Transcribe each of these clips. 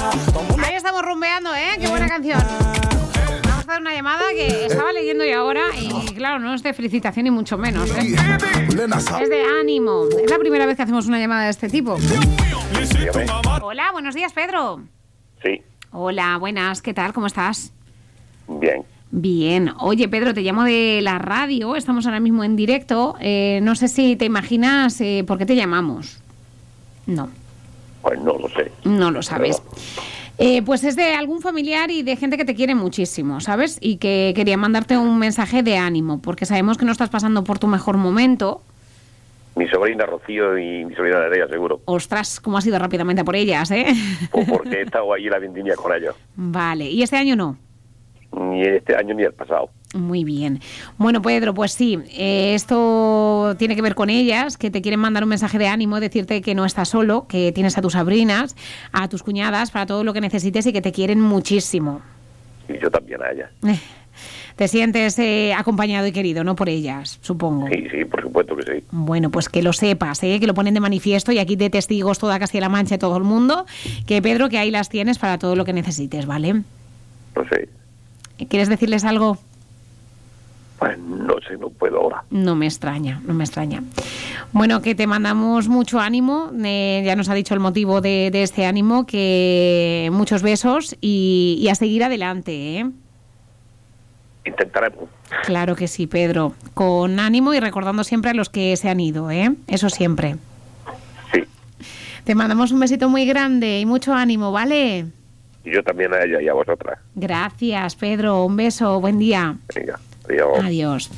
Ahí estamos rumbeando, ¿eh? Qué buena canción. Vamos a hacer una llamada que estaba leyendo yo ahora y claro, no es de felicitación ni mucho menos, ¿eh? Es de ánimo. Es la primera vez que hacemos una llamada de este tipo. Dígame. Hola, buenos días, Pedro. Sí, Hola, buenas, ¿qué tal? ¿Cómo estás? bien. Bien. Oye, Pedro, te llamo de la radio, estamos ahora mismo en directo. No sé si te imaginas por qué te llamamos. No. Pues no lo sé. No lo sabes. Pues es de algún familiar y de gente que te quiere muchísimo, ¿sabes? Y que quería mandarte un mensaje de ánimo, porque sabemos que no estás pasando por tu mejor momento. Mi sobrina Rocío y mi sobrina Nerea, seguro. Ostras, cómo has ido rápidamente a por ellas, ¿eh? O porque he estado ahí en la vendimia con ellos. Vale, ¿y este año no? Ni este año ni el pasado. Muy bien. Bueno, Pedro, pues sí, esto tiene que ver con ellas, que te quieren mandar un mensaje de ánimo, decirte que no estás solo, que tienes a tus sobrinas, a tus cuñadas, para todo lo que necesites y que te quieren muchísimo. Y yo también a ella. Te sientes acompañado y querido, ¿no? Por ellas, supongo. Sí, por supuesto que sí. Bueno, pues que lo sepas, que lo ponen de manifiesto y aquí de testigos toda Castilla-La Mancha y todo el mundo, que Pedro, que ahí las tienes para todo lo que necesites, ¿vale? No sé. ¿Quieres decirles algo? Pues no sé, no puedo ahora. No me extraña, no me extraña. Bueno, que te mandamos mucho ánimo, ya nos ha dicho el motivo de este ánimo, que muchos besos y a seguir adelante, ¿eh? Intentaremos. Claro que sí, Pedro, con ánimo y recordando siempre a los que se han ido, ¿eh? Eso siempre. Sí. Te mandamos un besito muy grande y mucho ánimo, ¿vale? Y yo también a ella y a vosotras. Gracias, Pedro, un beso, buen día. Venga, adiós. Adiós.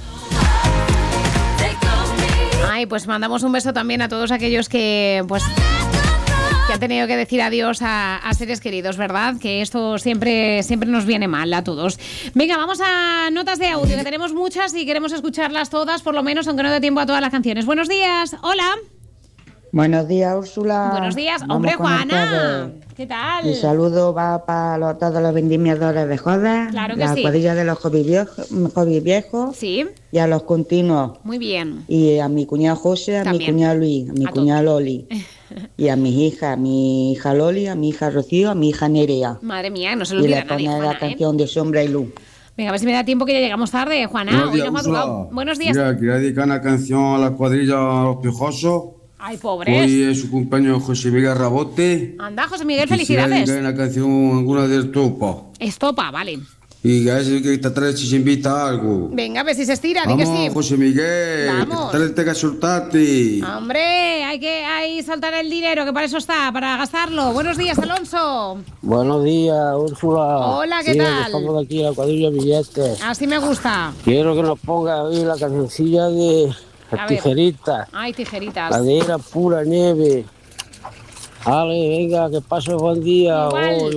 Ay, pues mandamos un beso también a todos aquellos que, pues, que han tenido que decir adiós a seres queridos, ¿verdad? Que esto siempre nos viene mal a todos. Venga, vamos a notas de audio, que tenemos muchas y queremos escucharlas todas, por lo menos, aunque no dé tiempo a todas las canciones. Buenos días, hola. Buenos días, Úrsula. Buenos días, Vamos hombre, con Juana. ustedes. ¿Qué tal? Mi saludo va para todos los vendimiadores de jodas, Claro que la sí. cuadrilla de los hobby viejos Sí, y a los continuos. muy bien. Y a mi cuñado José, a También. mi cuñado Luis, a mi A cuñada Loli. Y a mis hijas, a mi hija Loli, a mi hija Rocío, a mi hija Nerea. Madre mía, no se lo Y olvida le nadie, pone Juana, la canción de Sombra y Luz. Venga, a ver si me da tiempo, que ya llegamos tarde, Juana. Hoy no has madrugado. Buenos días. Mira, quería dedicar una canción a la cuadrilla Los Piojosos. Ay, pobres. Hoy es su compañero José Miguel Rabote. Anda, José Miguel, Quisiera felicidades. dedicar una canción alguna de Estopa. Estopa, vale. Y a ver que esta tarde si se invita a algo. Venga, a ver si se estira, di que Vamos, sí. José Miguel. Vamos. Esta tarde tenga que soltarte. Hombre, hay que soltar el dinero, que para eso está, para gastarlo. Buenos días, Alonso. Buenos días, Úrsula. Hola, ¿qué Sí, tal? Estamos de aquí, la cuadrilla Billetes. Así me gusta. Quiero que nos ponga ahí la cancioncilla de A las ver. tijeritas. Ay, tijeritas. La de la pura nieve. Ale, venga, que pase buen día. Igual.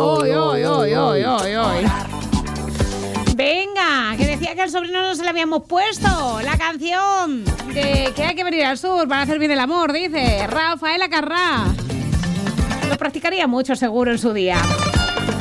Oy. Venga, que decía que al sobrino no se le habíamos puesto la canción de que hay que venir al sur para hacer bien el amor, dice Rafael Acarrá. Lo practicaría mucho seguro en su día.